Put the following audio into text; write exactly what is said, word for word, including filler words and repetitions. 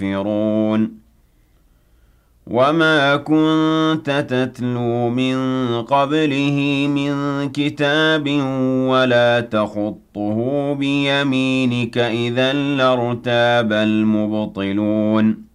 يَسْتَكْفِرُونَ وَمَا كُنتَ تَتْلُو مِن قَبْلِهِ مِن كِتَابٍ وَلَا تَخُطُّهُ بِيَمِينِكَ ۖ إِذًا لَّارْتَابَ الْمُبْطِلُونَ